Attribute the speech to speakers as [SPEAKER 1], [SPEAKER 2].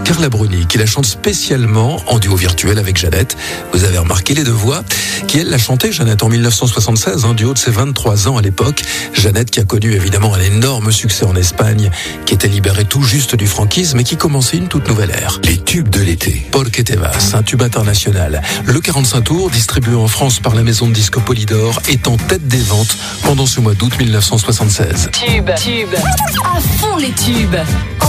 [SPEAKER 1] Carla Bruni, qui la chante spécialement en duo virtuel avec Jeannette. Vous avez remarqué les deux voix, qui elle l'a chanté, Jeannette, en 1976, du haut de ses 23 ans à l'époque. Jeannette qui a connu évidemment un énorme succès en Espagne, qui était libérée tout juste du franquisme et qui commençait une toute nouvelle ère.
[SPEAKER 2] Les tubes de l'été.
[SPEAKER 1] Porque te vas, un tube international. Le 45 tours, distribué en France par la maison de disques Polydor, est en tête des ventes pendant ce mois d'août 1976.
[SPEAKER 3] Tube. À fond les tubes.